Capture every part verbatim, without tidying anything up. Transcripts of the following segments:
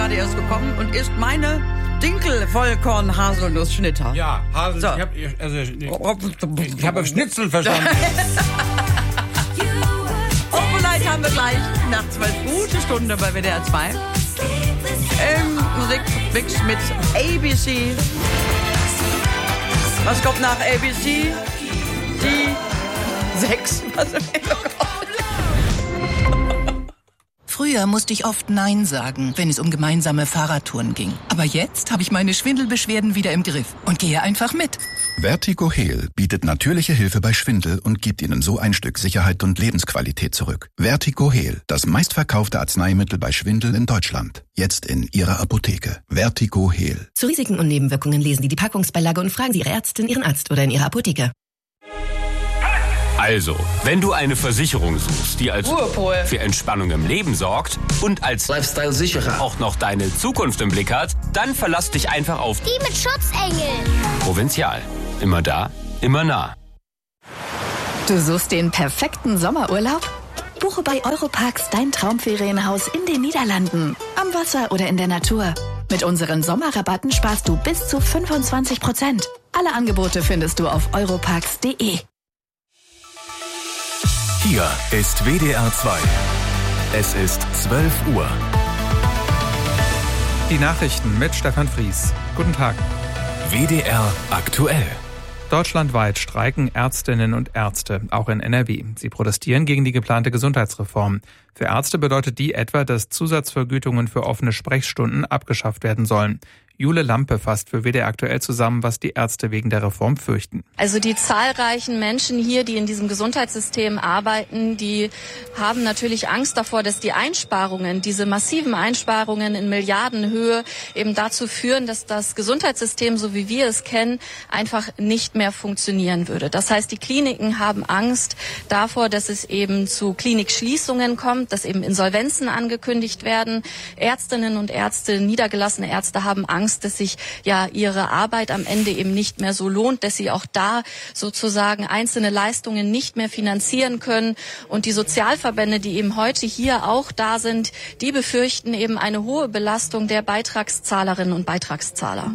gerade erst gekommen und isst meine Dinkel-Vollkorn-Haselnuss-Schnitter. Ja, Hasel, So. ich habe also, ich, ich hab Schnitzel verstanden. Opelite haben wir gleich nach zwölf, gute Stunde bei W D R zwei. Ähm, Musikmix mit A B C. Was kommt nach A B C? Die sechs. Was Früher musste ich oft Nein sagen, wenn es um gemeinsame Fahrradtouren ging. Aber jetzt habe ich meine Schwindelbeschwerden wieder im Griff und gehe einfach mit. Vertigo Heal bietet natürliche Hilfe bei Schwindel und gibt Ihnen so ein Stück Sicherheit und Lebensqualität zurück. Vertigo Heal, das meistverkaufte Arzneimittel bei Schwindel in Deutschland. Jetzt in Ihrer Apotheke. Vertigo Heal. Zu Risiken und Nebenwirkungen lesen Sie die Packungsbeilage und fragen Sie Ihre Ärztin, Ihren Arzt oder in Ihrer Apotheke. Also, wenn du eine Versicherung suchst, die als Ruhepol für Entspannung im Leben sorgt und als Lifestyle-Sicherer auch noch deine Zukunft im Blick hat, dann verlass dich einfach auf Die mit Schutzengel. Provinzial. Immer da, immer nah. Du suchst den perfekten Sommerurlaub? Buche bei Europarks dein Traumferienhaus in den Niederlanden, am Wasser oder in der Natur. Mit unseren Sommerrabatten sparst du bis zu fünfundzwanzig Prozent. Alle Angebote findest du auf europarks punkt de. Hier ist W D R zwei. Es ist zwölf Uhr. Die Nachrichten mit Stefan Fries. Guten Tag. W D R aktuell. Deutschlandweit streiken Ärztinnen und Ärzte, auch in N R W. Sie protestieren gegen die geplante Gesundheitsreform. Für Ärzte bedeutet die etwa, dass Zusatzvergütungen für offene Sprechstunden abgeschafft werden sollen. Jule Lampe fasst für W D R aktuell zusammen, was die Ärzte wegen der Reform fürchten. Also die zahlreichen Menschen hier, die in diesem Gesundheitssystem arbeiten, die haben natürlich Angst davor, dass die Einsparungen, diese massiven Einsparungen in Milliardenhöhe eben dazu führen, dass das Gesundheitssystem, so wie wir es kennen, einfach nicht mehr funktionieren würde. Das heißt, die Kliniken haben Angst davor, dass es eben zu Klinikschließungen kommt, dass eben Insolvenzen angekündigt werden. Ärztinnen und Ärzte, niedergelassene Ärzte haben Angst, dass sich ja ihre Arbeit am Ende eben nicht mehr so lohnt, dass sie auch da sozusagen einzelne Leistungen nicht mehr finanzieren können. Und die Sozialverbände, die eben heute hier auch da sind, die befürchten eben eine hohe Belastung der Beitragszahlerinnen und Beitragszahler.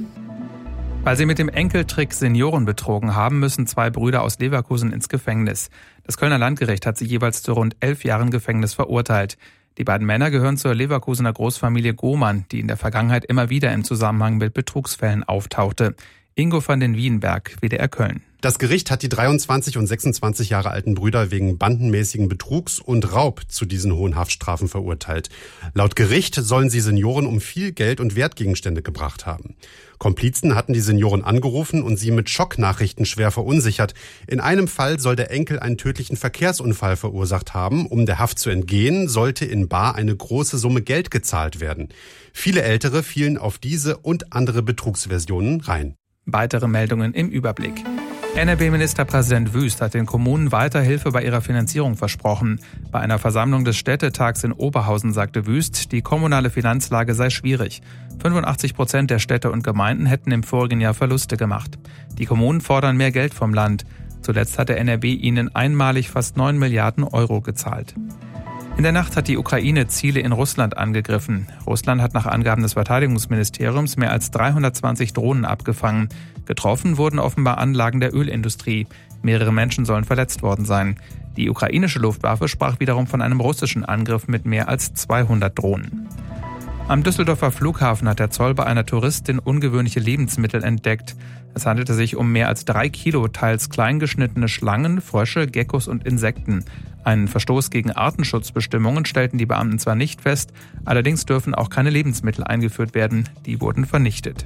Weil sie mit dem Enkeltrick Senioren betrogen haben, müssen zwei Brüder aus Leverkusen ins Gefängnis. Das Kölner Landgericht hat sie jeweils zu rund elf Jahren Gefängnis verurteilt. Die beiden Männer gehören zur Leverkusener Großfamilie Gohmann, die in der Vergangenheit immer wieder im Zusammenhang mit Betrugsfällen auftauchte. Ingo van den Wienberg, W D R Köln. Das Gericht hat die dreiundzwanzig und sechsundzwanzig Jahre alten Brüder wegen bandenmäßigen Betrugs und Raub zu diesen hohen Haftstrafen verurteilt. Laut Gericht sollen sie Senioren um viel Geld und Wertgegenstände gebracht haben. Komplizen hatten die Senioren angerufen und sie mit Schocknachrichten schwer verunsichert. In einem Fall soll der Enkel einen tödlichen Verkehrsunfall verursacht haben. Um der Haft zu entgehen, sollte in bar eine große Summe Geld gezahlt werden. Viele Ältere fielen auf diese und andere Betrugsversionen rein. Weitere Meldungen im Überblick. N R W-Ministerpräsident Wüst hat den Kommunen weiter Hilfe bei ihrer Finanzierung versprochen. Bei einer Versammlung des Städtetags in Oberhausen sagte Wüst, die kommunale Finanzlage sei schwierig. fünfundachtzig Prozent der Städte und Gemeinden hätten im vorigen Jahr Verluste gemacht. Die Kommunen fordern mehr Geld vom Land. Zuletzt hat der N R W ihnen einmalig fast neun Milliarden Euro gezahlt. In der Nacht hat die Ukraine Ziele in Russland angegriffen. Russland hat nach Angaben des Verteidigungsministeriums mehr als dreihundertzwanzig Drohnen abgefangen. Getroffen wurden offenbar Anlagen der Ölindustrie. Mehrere Menschen sollen verletzt worden sein. Die ukrainische Luftwaffe sprach wiederum von einem russischen Angriff mit mehr als zweihundert Drohnen. Am Düsseldorfer Flughafen hat der Zoll bei einer Touristin ungewöhnliche Lebensmittel entdeckt. Es handelte sich um mehr als drei Kilo teils kleingeschnittene Schlangen, Frösche, Geckos und Insekten. Einen Verstoß gegen Artenschutzbestimmungen stellten die Beamten zwar nicht fest, allerdings dürfen auch keine Lebensmittel eingeführt werden. Die wurden vernichtet.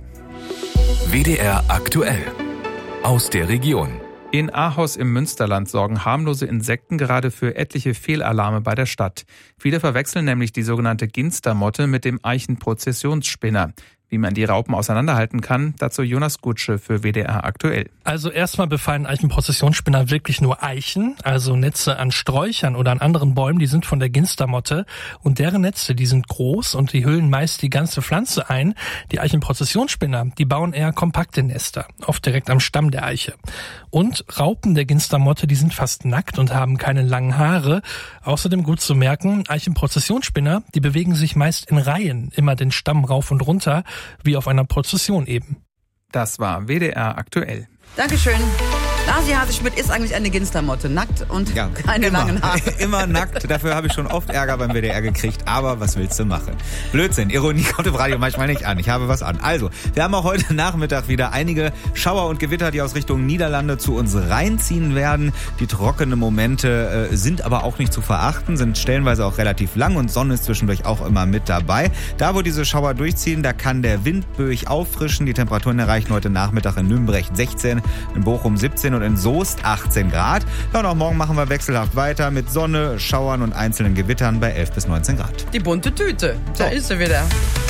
W D R aktuell. Aus der Region. In Ahaus im Münsterland sorgen harmlose Insekten gerade für etliche Fehlalarme bei der Stadt. Viele verwechseln nämlich die sogenannte Ginstermotte mit dem Eichenprozessionsspinner. Wie man die Raupen auseinanderhalten kann, dazu Jonas Gutsche für W D R aktuell. Also erstmal befallen Eichenprozessionsspinner wirklich nur Eichen, also Netze an Sträuchern oder an anderen Bäumen, die sind von der Ginstermotte und deren Netze, die sind groß und die hüllen meist die ganze Pflanze ein. Die Eichenprozessionsspinner, die bauen eher kompakte Nester, oft direkt am Stamm der Eiche. Und Raupen der Ginstermotte, die sind fast nackt und haben keine langen Haare. Außerdem gut zu merken, Eichenprozessionsspinner, die bewegen sich meist in Reihen, immer den Stamm rauf und runter, wie auf einer Prozession eben. Das war W D R aktuell. Dankeschön. Nasi Hase Schmidt ist eigentlich eine Ginstermotte. Nackt und ja, keine immer, langen Haare. Immer nackt. Dafür habe ich schon oft Ärger beim W D R gekriegt. Aber was willst du machen? Blödsinn. Ironie kommt im Radio manchmal nicht an. Ich habe was an. Also, wir haben auch heute Nachmittag wieder einige Schauer und Gewitter, die aus Richtung Niederlande zu uns reinziehen werden. Die trockenen Momente äh, sind aber auch nicht zu verachten, sind stellenweise auch relativ lang und Sonne ist zwischendurch auch immer mit dabei. Da, wo diese Schauer durchziehen, da kann der Wind böig auffrischen. Die Temperaturen erreichen heute Nachmittag in Nürnberg sechzehn, in Bochum siebzehn und in Soest achtzehn Grad. Ja, und auch morgen machen wir wechselhaft weiter mit Sonne, Schauern und einzelnen Gewittern bei elf bis neunzehn Grad. Die bunte Tüte, da so. ist sie wieder.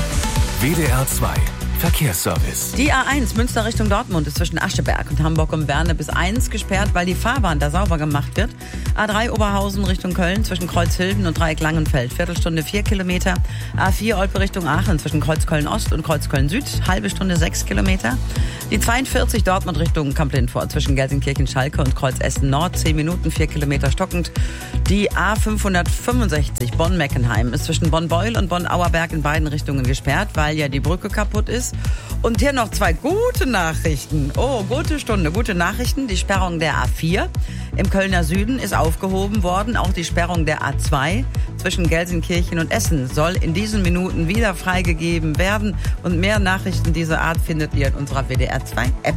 W D R zwei Verkehrsservice. Die A eins Münster Richtung Dortmund ist zwischen Ascheberg und Hamburg um Werne bis eins gesperrt, weil die Fahrbahn da sauber gemacht wird. A drei Oberhausen Richtung Köln zwischen Kreuzhilden und Dreieck Langenfeld. Viertelstunde vier Kilometer. A vier Olpe Richtung Aachen zwischen Kreuzköln Ost und Kreuzköln Süd. Halbe Stunde sechs Kilometer. Die zweiundvierzig Dortmund Richtung Kamp-Lindfort zwischen Gelsenkirchen-Schalke und Kreuz Essen Nord. zehn Minuten, vier Kilometer stockend. Die A fünfhundertfünfundsechzig Bonn-Meckenheim ist zwischen Bonn-Beul und Bonn-Auerberg in beiden Richtungen gesperrt, weil ja die Brücke kaputt ist. Und hier noch zwei gute Nachrichten. Oh, gute Stunde, gute Nachrichten. Die Sperrung der A vier im Kölner Süden ist aufgehoben worden. Auch die Sperrung der A zwei zwischen Gelsenkirchen und Essen soll in diesen Minuten wieder freigegeben werden. Und mehr Nachrichten dieser Art findet ihr in unserer W D R zwei App.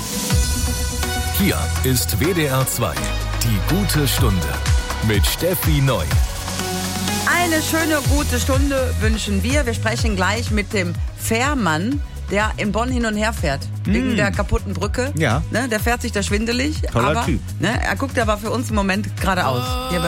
Hier ist W D R zwei, die gute Stunde mit Steffi Neu. Eine schöne, gute Stunde wünschen wir. Wir sprechen gleich mit dem Fährmann, der in Bonn hin und her fährt. Mm. Wegen der kaputten Brücke. Ja. Ne, der fährt sich da schwindelig. Toller aber Typ. Ne, er guckt aber für uns im Moment geradeaus. Hier